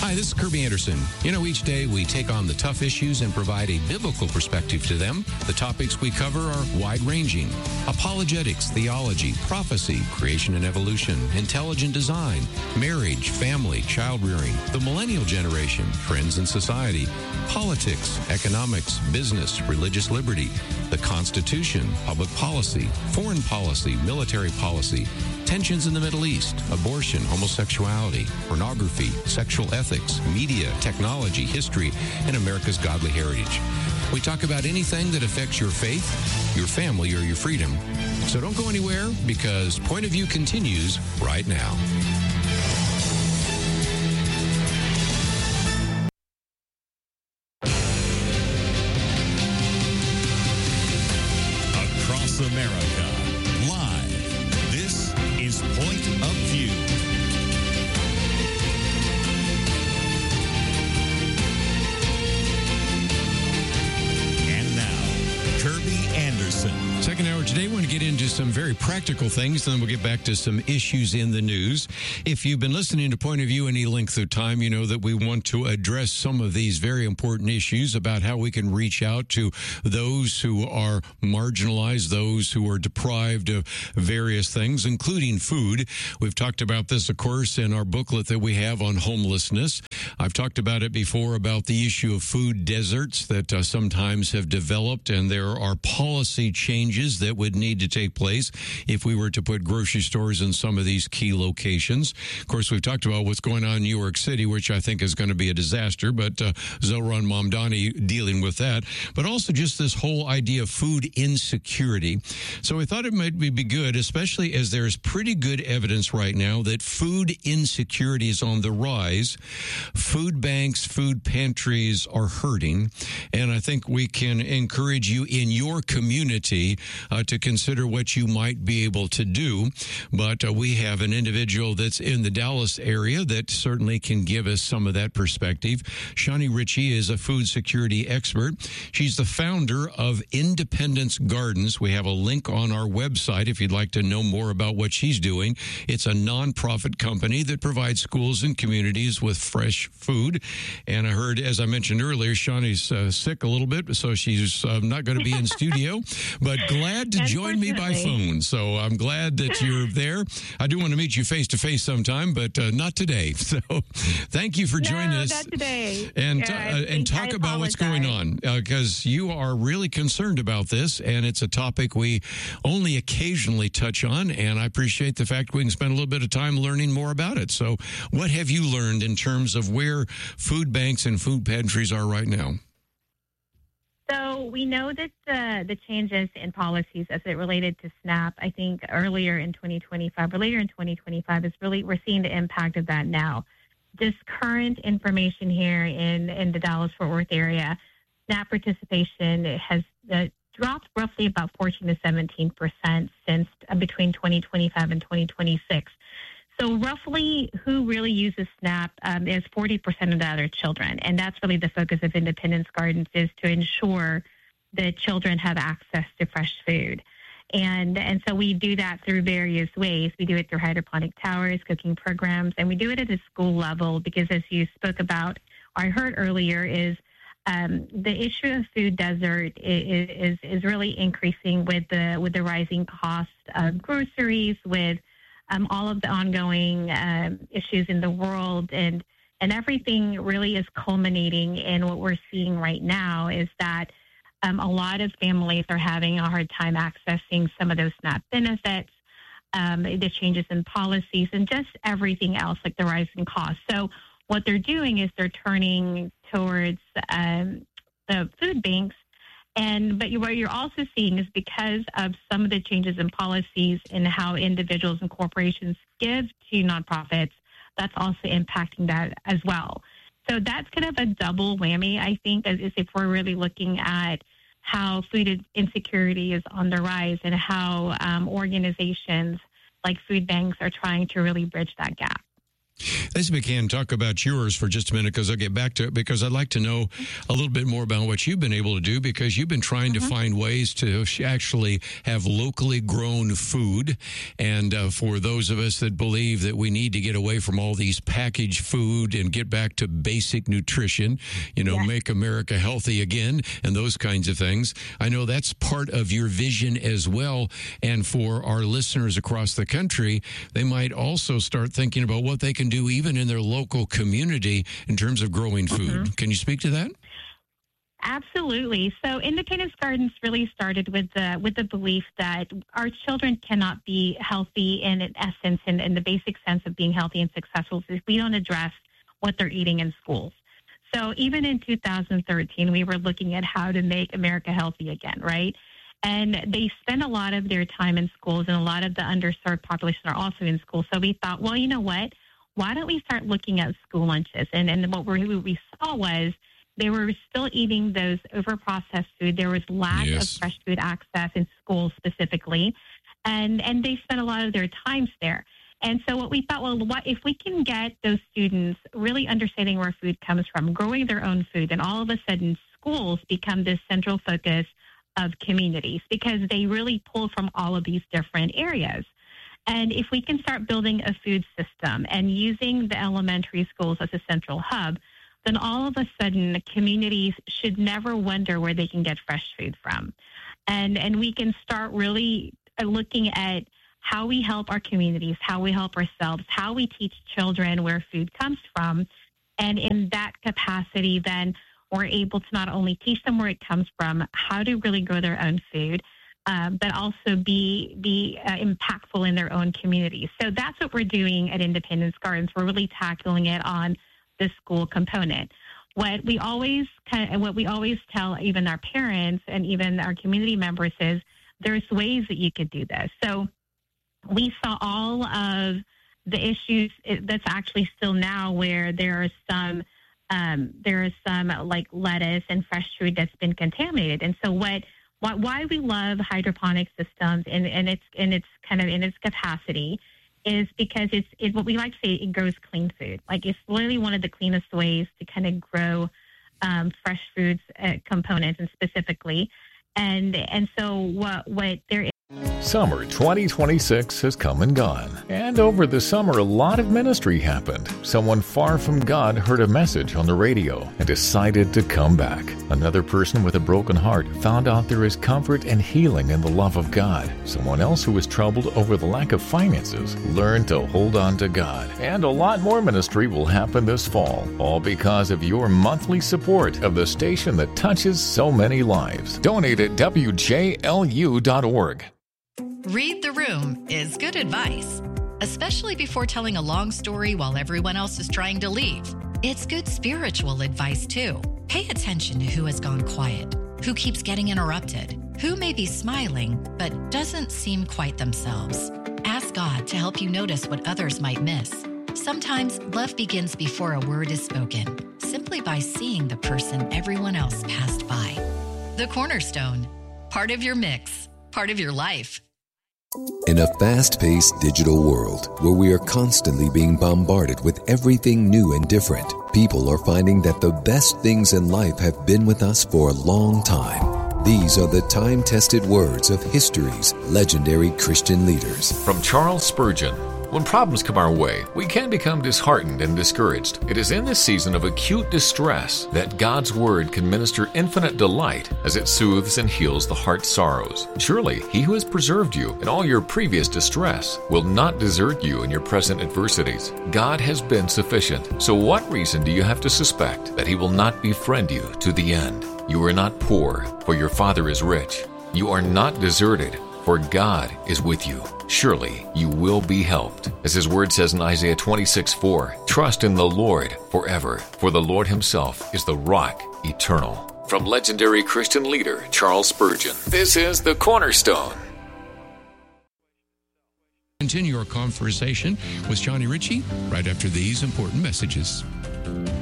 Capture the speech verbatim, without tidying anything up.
Hi, this is Kirby Anderson. You know, each day we take on the tough issues and provide a biblical perspective to them. The topics we cover are wide-ranging: apologetics, theology, prophecy, creation and evolution, intelligent design, marriage, family, child-rearing, the millennial generation, trends in society, politics, economics, business, religious liberty, the Constitution, public policy, foreign policy, military policy, tensions in the Middle East, abortion, homosexuality, pornography, sexual ethics, media, technology, history, and America's godly heritage. We talk about anything that affects your faith, your family, or your freedom. So don't go anywhere, because Point of View continues right now. Across America, live, this is Point of View. And now, Kirby Anderson. Second hour today, we're going to get into some very practical things, and then we'll get back to some issues in the news. If you've been listening to Point of View any length of time, you know that we want to address some of these very important issues about how we can reach out to those who are marginalized, those who are deprived of various things, including food. We've talked about this, of course, in our booklet that we have on homelessness. I've talked about it before, about the issue of food deserts that uh, sometimes have developed, and there are policy changes that would need to take place if we were to put grocery stores in some of these key locations. Of course, we've talked about what's going on in New York City, which I think is going to be a disaster, but uh, Zohran Mamdani dealing with that. But also just this whole idea of food insecurity. So we thought it might be good, especially as there's pretty good evidence right now that food insecurity is on the rise. Food banks, food pantries are hurting, and I think we can encourage you in your community uh, to consider what you might be able to do. But uh, we have an individual that's in the Dallas area that certainly can give us some of that perspective. Shani Ritchie is a food security expert. She's the founder of Independence Gardens. We have a link on our website if you'd like to know more about what she's doing. It's a nonprofit company that provides schools and communities with fresh food. And I heard, as I mentioned earlier, Shani's uh, sick a little bit, so she's uh, not going to be in studio, but glad to join me by phone. So I'm glad that you're there. I do want to meet you face to face sometime, but uh, not today. So thank you for joining no, us. Not today. And, yeah, uh, and talk about what's going on, because uh, you are really concerned about this, and it's a topic we only occasionally touch on, and I appreciate the fact we can spend a little bit of time learning more about it. So what have you learned in terms of where food banks and food pantries are right now? So we know that the, the changes in policies as it related to SNAP, I think earlier in twenty twenty-five, or later in twenty twenty-five, is really, we're seeing the impact of that now. Just current information here in, in the Dallas-Fort Worth area, SNAP participation has uh, dropped roughly about fourteen to seventeen percent since uh, between twenty twenty-five and twenty twenty-six. So roughly who really uses SNAP um, is forty percent of the other children. And that's really the focus of Independence Gardens, is to ensure that children have access to fresh food. And and so we do that through various ways. We do it through hydroponic towers, cooking programs, and we do it at a school level because, as you spoke about, or I heard earlier, is um, the issue of food desert is, is is really increasing with the with the rising cost of groceries, with Um, all of the ongoing um, issues in the world, and and everything really is culminating in what we're seeing right now is that um, a lot of families are having a hard time accessing some of those SNAP benefits, um, the changes in policies, and just everything else, like the rising costs. So what they're doing is they're turning towards um, the food banks. And but what you're also seeing is, because of some of the changes in policies and how individuals and corporations give to nonprofits, that's also impacting that as well. So that's kind of a double whammy, I think, as if we're really looking at how food insecurity is on the rise and how um, organizations like food banks are trying to really bridge that gap. Let's begin talk about yours for just a minute, because I'll get back to it, because I'd like to know a little bit more about what you've been able to do, because you've been trying mm-hmm. to find ways to actually have locally grown food. And uh, for those of us that believe that we need to get away from all these packaged food and get back to basic nutrition, you know, yes. make America healthy again and those kinds of things, I know that's part of your vision as well. And for our listeners across the country, they might also start thinking about what they can do even in their local community in terms of growing food. Mm-hmm. Can you speak to that? Absolutely. So Independence Gardens really started with the with the belief that our children cannot be healthy in essence and in the basic sense of being healthy and successful if we don't address what they're eating in schools. So even in two thousand thirteen, we were looking at how to make America healthy again, right? And they spend a lot of their time in schools, and a lot of the underserved population are also in schools. So we thought, well, you know what? Why don't we start looking at school lunches? And and what we, what we saw was they were still eating those over-processed food. There was lack yes. of fresh food access in schools specifically, and and they spent a lot of their times there. And so what we thought, well, what if we can get those students really understanding where food comes from, growing their own food, then all of a sudden schools become this central focus of communities, because they really pull from all of these different areas. And if we can start building a food system and using the elementary schools as a central hub, then all of a sudden communities should never wonder where they can get fresh food from. And and we can start really looking at how we help our communities, how we help ourselves, how we teach children where food comes from. And in that capacity, then we're able to not only teach them where it comes from, how to really grow their own food, Um, but also be be uh, impactful in their own communities. So that's what we're doing at Independence Gardens. We're really tackling it on the school component. What we always kind of, what we always tell even our parents and even our community members is there's ways that you could do this. So we saw all of the issues that's actually still now where there are some um, there is some like lettuce and fresh food that's been contaminated. And so what Why we love hydroponic systems and, and its in its kind of in its capacity is because it's, it's what we like to say, it grows clean food. Like it's literally one of the cleanest ways to kind of grow um, fresh foods uh, components and specifically. And and so what what there is. Summer twenty twenty-six has come and gone. And over the summer, a lot of ministry happened. Someone far from God heard a message on the radio and decided to come back. Another person with a broken heart found out there is comfort and healing in the love of God. Someone else who was troubled over the lack of finances learned to hold on to God. And a lot more ministry will happen this fall, all because of your monthly support of the station that touches so many lives. Donate at W J L U dot org. Read the room is good advice, especially before telling a long story while everyone else is trying to leave. It's good spiritual advice, too. Pay attention to who has gone quiet, who keeps getting interrupted, who may be smiling but doesn't seem quite themselves. Ask God to help you notice what others might miss. Sometimes love begins before a word is spoken, simply by seeing the person everyone else passed by. The Cornerstone, part of your mix, part of your life. In a fast-paced digital world where we are constantly being bombarded with everything new and different, people are finding that the best things in life have been with us for a long time. These are the time-tested words of history's legendary Christian leaders. From Charles Spurgeon. When problems come our way, we can become disheartened and discouraged. It is in this season of acute distress that God's Word can minister infinite delight as it soothes and heals the heart's sorrows. Surely, He who has preserved you in all your previous distress will not desert you in your present adversities. God has been sufficient. So what reason do you have to suspect that He will not befriend you to the end? You are not poor, for your Father is rich. You are not deserted, for God is with you. Surely you will be helped. As His word says in Isaiah twenty-six four, trust in the Lord forever, for the Lord Himself is the rock eternal. From legendary Christian leader Charles Spurgeon, this is The Cornerstone. Continue our conversation with Johnny Ritchie right after these important messages.